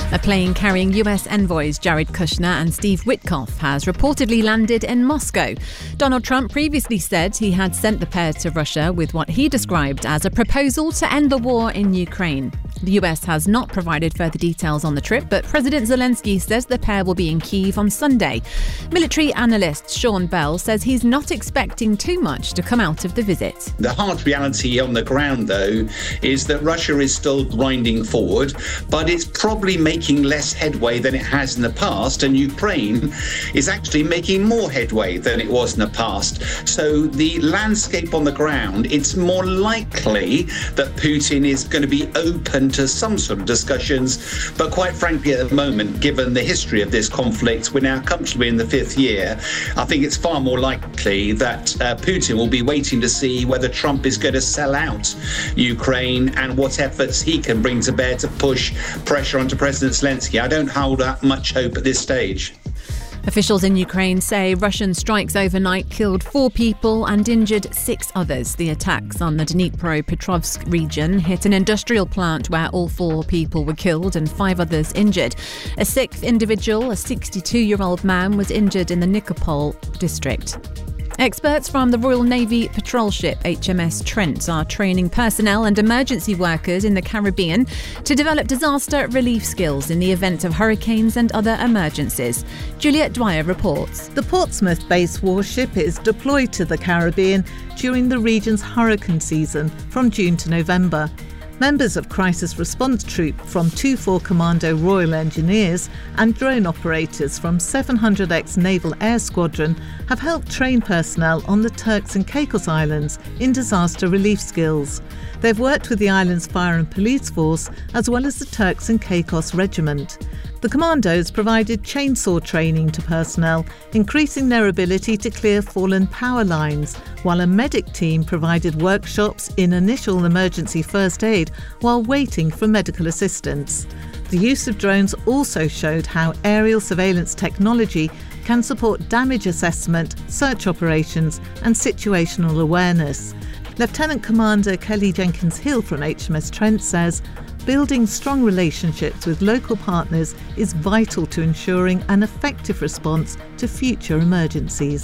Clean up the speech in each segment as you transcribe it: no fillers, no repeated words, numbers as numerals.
A plane carrying US envoys Jared Kushner and Steve Witkoff has reportedly landed in Moscow. Donald Trump previously said he had sent the pair to Russia with what he described as a proposal to end the war in Ukraine. The US has not provided further details on the trip, but President Zelensky says the pair will be in Kyiv on Sunday. Military analyst Sean Bell says he's not expecting too much to come out of the visit. The hard reality on the ground, though, is that Russia is still grinding forward, but it's probably making less headway than it has in the past, and Ukraine is actually making more headway than it was in the past. So the landscape on the ground, it's more likely that Putin is going to be open to some sort of discussions, but quite frankly at the moment, given the history of this conflict, we're now comfortably in the fifth year, I think it's far more likely that Putin will be waiting to see whether Trump is going to sell out Ukraine and what efforts he can bring to bear to push pressure onto President Zelensky. I don't hold that much hope at this stage. Officials in Ukraine say Russian strikes overnight killed 4 people and injured 6 others. The attacks on the Dnipropetrovsk region hit an industrial plant where all 4 people were killed and 5 others injured. A 6th individual, a 62-year-old man, was injured in the Nikopol district. Experts from the Royal Navy patrol ship HMS Trent are training personnel and emergency workers in the Caribbean to develop disaster relief skills in the event of hurricanes and other emergencies. Juliet Dwyer reports. The Portsmouth-based warship is deployed to the Caribbean during the region's hurricane season from June to November. Members of Crisis Response Troop from 24 Commando Royal Engineers and drone operators from 700X Naval Air Squadron have helped train personnel on the Turks and Caicos Islands in disaster relief skills. They've worked with the island's fire and police force as well as the Turks and Caicos Regiment. The commandos provided chainsaw training to personnel, increasing their ability to clear fallen power lines, while a medic team provided workshops in initial emergency first aid while waiting for medical assistance. The use of drones also showed how aerial surveillance technology can support damage assessment, search operations and situational awareness. Lieutenant Commander Kelly Jenkins-Hill from HMS Trent says, building strong relationships with local partners is vital to ensuring an effective response to future emergencies.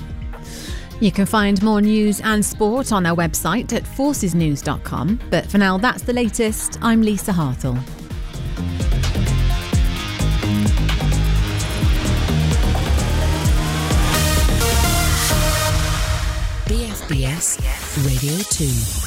You can find more news and sport on our website at forcesnews.com. But for now, that's the latest. I'm Lisa Hartle. BFBS Radio 2.